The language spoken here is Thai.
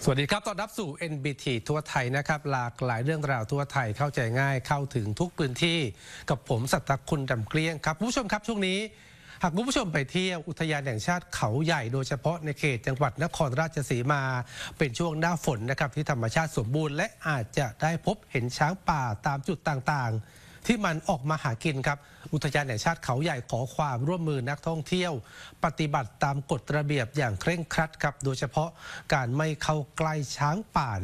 วัสดีครับต้อนรับสู่ NBT ทั่วไทยนะครับหลากหลายเรื่องราวทั่วไทยเข้าใจง่ายเข้าถึงทุกพื้นที่กับผมสัตคุณดำเกลี้ยงครับผู้ชมครับช่วงนี้หากคุณผู้ชมไปเที่ยวอุทยานแห่งชาติเขาใหญ่โดยเฉพาะในเขตจังหวัดนครราชสีมาเป็นช่วงหน้าฝนนะครับที่ธรรมชาติสมบูรณ์และอาจจะได้พบเห็นช้างป่าตามจุดต่างๆที่มันออกมาหากินครับอุทยานแห่งชาติเขาใหญ่ขอความร่วมมือนักท่องเที่ยวปฏิบัติตามกฎระเบียบอย่างเคร่งครัดครับโดยเฉพาะการไม่เข้าใกล้ช้างป่า